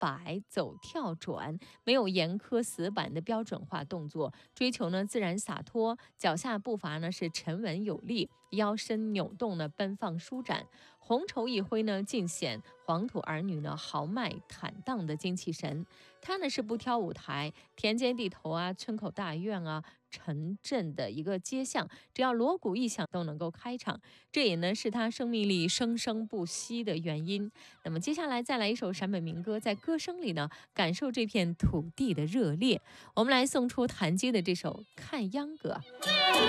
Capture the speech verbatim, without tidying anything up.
摆、走、跳、转，没有严苛死板的标准化动作，追求呢自然洒脱，脚下步伐呢是沉稳有力，腰身扭动呢奔放舒展，红绸一挥呢尽显黄土儿女呢豪迈坦荡的精气神。他呢是不挑舞台，田间地头啊，村口大院啊，城镇的一个街巷，只要锣鼓一响都能够开场，这也呢是他生命力生生不息的原因。那么接下来再来一首陕北民歌，在歌声里呢感受这片土地的热烈。我们来送出谭姬的这首《看秧歌》。